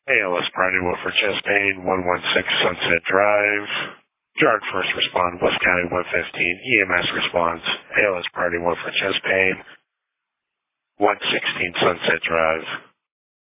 ALS Priority 1 for chest pain, 116 Sunset Drive. Gerard First Respond, West County 115. EMS response, ALS Priority 1 for chest pain, 116 Sunset Drive.